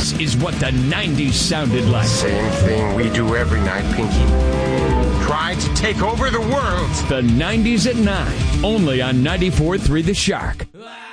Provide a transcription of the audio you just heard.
This is what the 90s sounded like. Same thing we do every night, Pinky. Try to take over the world. The 90s at 9, only on 94.3 The Shark.